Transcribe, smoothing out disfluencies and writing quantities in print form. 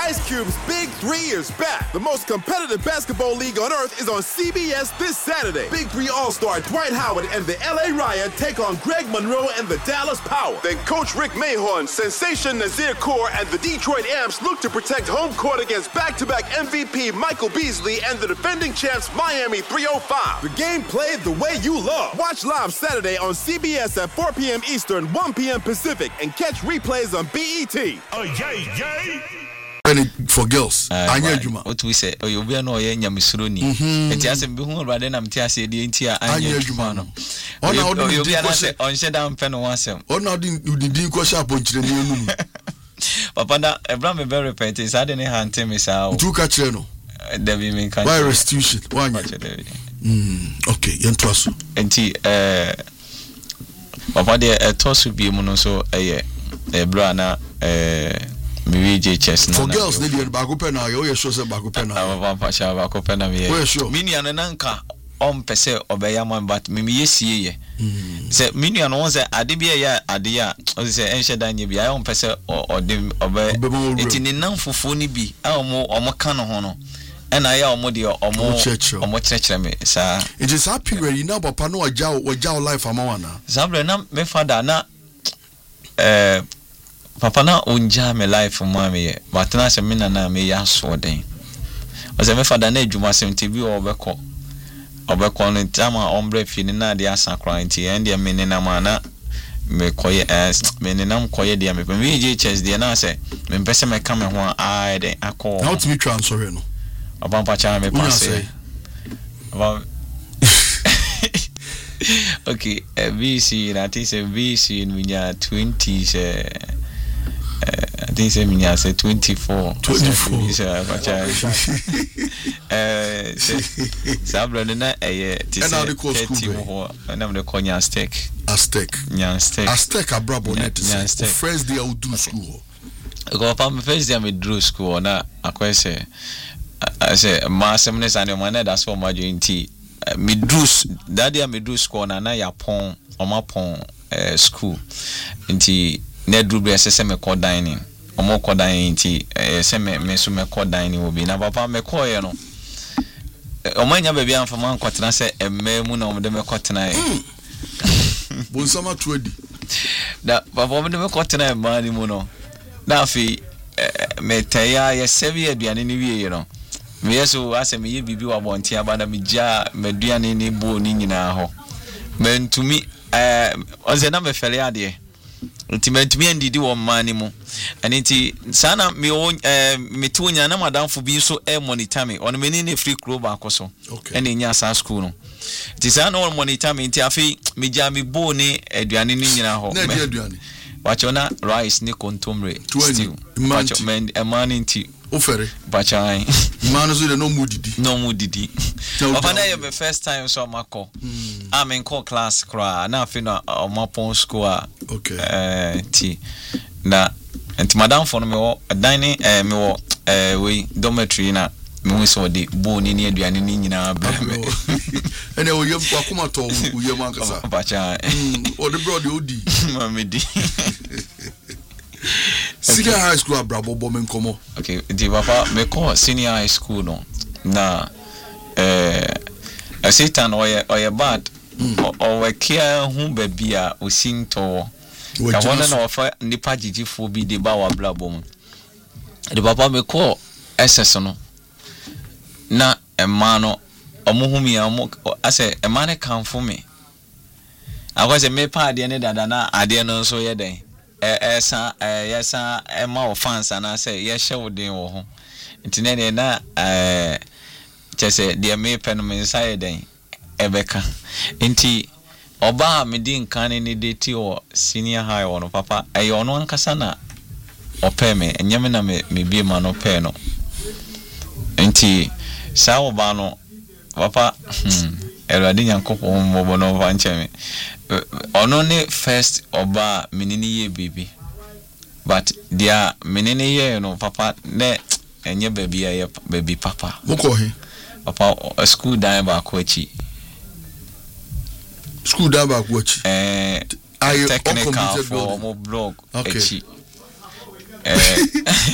Ice Cube's Big 3 is back. The most competitive basketball league on earth is on CBS this Saturday. Big 3 All-Star Dwight Howard and the LA Riot take on Greg Monroe and the Dallas Power. Then Coach Rick Mahorn, Sensation Nazir Kaur, and the Detroit Amps look to protect home court against back-to-back MVP Michael Beasley and the defending champs Miami 305. The game played the way you love. Watch live Saturday on CBS at 4 p.m. Eastern, 1 p.m. Pacific, and catch replays on BET. Oh, yay. For girls, I know you. What we say, oh, you'll be an oil, Yamisuruni. It hasn't been rather than Tiasi, the Intia, I know you, man. Oh, now you'll be on Shedam Pen once. Oh, now you didn't go shop on Chile. Papa, Abraham very petty, I didn't hand him his out. Two catcheno. Debbie mean, why restitution? One okay, Yantuasu. And tea, Papa, a toss would be monoso, a brana, Miviji chest. For girls, they didn't back open now. You show some back open now. Papa shall back open now. Mini and an anchor on Pese or Bayaman, but Mimi, yes, ye. Say, Mini and one say, Adibia, Adia, or say, Ancient Daniel, I on Pese or dim obey. It's in enough for Funny be, our more or more canohono. And I am more or more church or more church, sir. It is happy where you know, but Pano or Jow life for Moana. Sabrina, my father, not Papa na unja me life for mommy, but na se mina na me ya so den. O se me father na adwuma sem TV obekọ no tama ombre fi ni na de asakra nti en de me ni na ma na me koye me ni nam koye de me me GHS de na se me pese me ka me ho ai de akọ. How to me transfer no. Aba pa cha me pass. Aba okay, VC na ti se VC nunya 20 se I think say me say 24. Sabra na ti say 30 ho na me ko Nyanstek. Aztec abrabo net say first day I would do school. Go pam first day I do school na akwa say I say ma semnes and man that's for my jointy. Me do that day me do school na ya pon o ma pon school. Nti na dubbe se me call dining omo call dining nti se me so me call dining obi na papa me call ye no omanya ba bia amfa man kwatena se emmemu na omde me kwatena e bonsama tuadi da papa omde me kwatena e mani mu no na afi me taya ye sevi aduane ni wie ye no me yeso ase me ye bibi wa bontia ba na me ja meduane ni bo ni nyina ho me ntumi oze na me fele ade Ultimately ndidi wo mani mu aniti sana me tunya na madamfo bi so monitor me on meni ne free club akoso ene nya sa school no ti sana on monitor me nti afi me ja me bo ni aduane ni nyina ho na aduane wachona rice ni kontomre stew wacho men emani nti ofere bachai manu so de no mudidi papa na your first time so mako I'm in class kra na afi na omapon school ti na enti madam for no me wo dining me wo we dormitory na me we so de boni ni aduane ni nyina bra me ene o yem akoma to o yem ankasa bachai o de bro de odi mama di senior high school abrabo men komo okay di papa me call senior high school no na Satan or bad or care hu babia o sinto ka wona na ofa nipa jijifo bi de ba wa blabom de papa me call SS no na emma no omuhumi amu ase emma ne kanfo me akwase me pa ade ne dada na ade no so ye den yesa emma offense na say ye hye den wo ho ntine na chese de me pen me inside den ebeka nti oba me di nkan ni date o senior high ono papa ayo no ankasa na ope me enyame na me bi ma no pe no nti sa oba no papa erade nyankopo mbobo no vanche me ono ne first oba menini ye baby but dia menini ye no papa ne enye baby ya baby papa mokohe papa school dan ba ko achi school dan ba ko achi technical for mo blog achi